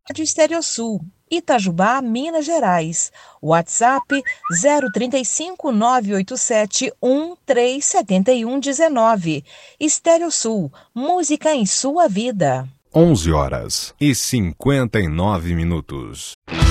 Rádio Estéreo Sul, Itajubá, Minas Gerais. WhatsApp 035 987 137119. Estéreo Sul, música em sua vida. 11h59.